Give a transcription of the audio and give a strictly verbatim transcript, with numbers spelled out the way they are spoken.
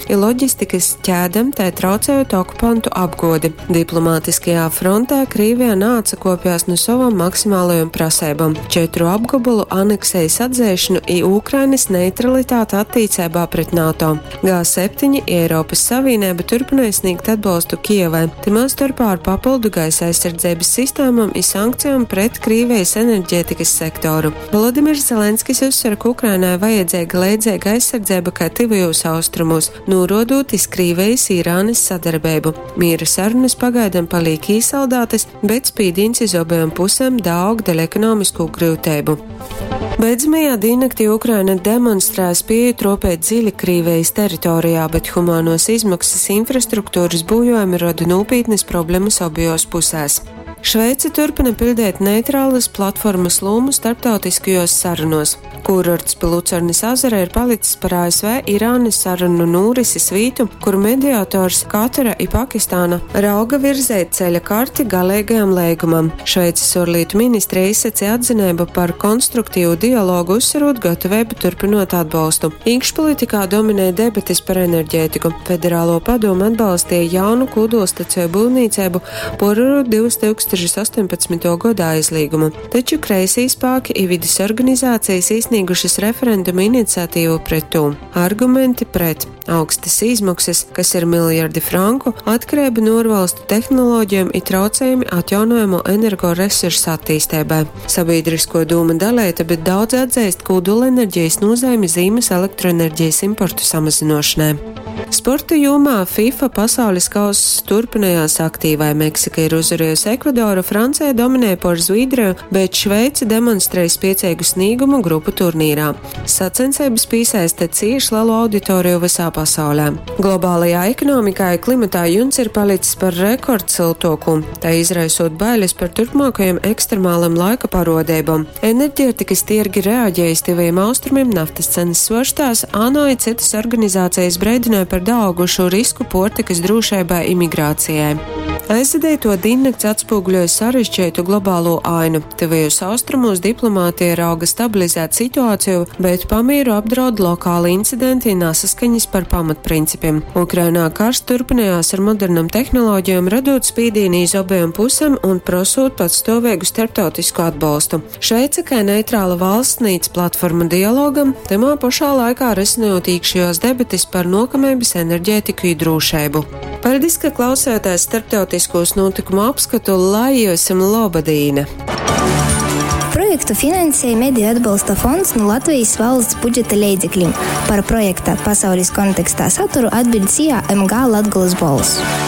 ir loģistikas ķēdem, tai traucējot okupantu apgodi. Diplomātiskajā frontē Krievija neatsakopjās no savam maksimālajām prasībām - četru apgabalu aneksējas atzēšanu i Ukrainas neutralitāti attīcībā pret NATO. G septiņi Eiropas Savienība turpināja sniegt atbalstu Kijevai, timā starpā ar papildu gaisa aizsardzības sistēmām i sankcijām pret Krievijas enerģētikas sektoru. Volodimirs Zelenskis uzsver, ka Ukrainai vajadzīga leidzīga aizsardzība kā tuvajos austrumos, norodot iz Krievijas Irānas sadarbību. Miera sarunas pagaidām paliek īsaldātas, bet spīdīns iz obajām pusēm daug dēļ ekonomisku grūtību. Beidzamajā diennakti Ukraina demonstrēja spēju tropēt dziļi Krievijas teritorijā, bet humānos izmaksas infrastruktūras bojojumi rada nopietnas problēmas abajos pusēs. Šveice turpina pildīt neitrālas platformas lomu starptautiskajos sarunos. Kurorts pie Lucernas ezera ir palicis par A S V Irānas sarunu norises vītu, kur mediators Katara i Pakistāna rauga virzēt ceļa karti galīgajam līgumam. Šveices ārlietu ministrija izsacīja atzinību par konstruktīvu dialogu, uzsverot gatavību turpinot atbalstu. Iekšpolitikā dominē debates par enerģētiku. Federālo padomu atbalstīja jaunu kodolstaciju būvniecību par divas tūkstošas astoņpadsmito gada aizliegumu, taču kreisī spēki i vides organizācijas izsniegušas referenduma iniciatīvu pret to. Argumenti pret augstas izmaksas, kas ir miljardi franku, atkarība no ārvalstu tehnoloģijām ir traucējumi atjaunojamo energoresursu attīstībai. Sabiedrisko doma dalīta, bet daudz atzīst kodolenerģijas nozīmi zīmes elektroenerģijas importu samazināšanai. Sporta jomā FIFA pasaules kauss turpinājās aktīvai. Meksika ir uzvarējusi Ekvadoru, Francija dominē par Zviedriju, bet Šveice demonstrēja spēcīgu sniegumu grupu turnīrā. Sacensības piesaista cieši lielu auditoriju visā pasaulē. Globālajā ekonomikā klimatā juns ir palicis par rekordsiltoku, tā izraisot bailes par turpmākajiem ekstremālam laika parodībām. Enerģētikas tirgi reaģējas tivajiem austrumiem, naftas cenas svārstās, ANO un citas organizācijas brēdināja par daugušu risku portikas drošībai imigrācijai. Aizvadīto diennakts atspoguļoja sarežģītu globālo ainu. Tuvajos austrumos diplomātija rauga stabilizēt situāciju, bet pamieru apdraud lokāli incidenti un nesaskaņas par pamatprincipiem. Ukrainā karš turpinājās ar modernām tehnoloģijām, radot spīdīni iz obējām pusēm un prasot patstāvīgu starptautisku atbalstu. Šveice kā neitrāla valsts nīc platforma dialogam, temā pašā laikā risinot iekšējos debates par nokamības enerģētiku un drošību. Paldies, ka klausāties starptautiskos notikumu apskatu, lai jūsim Lobadīna! Projektu finansēja Mediju atbalsta fonds no Latvijas valsts budžeta līdzekļiem. Par projekta pasaules kontekstā saturu atbild S I A M G Latgolas balss.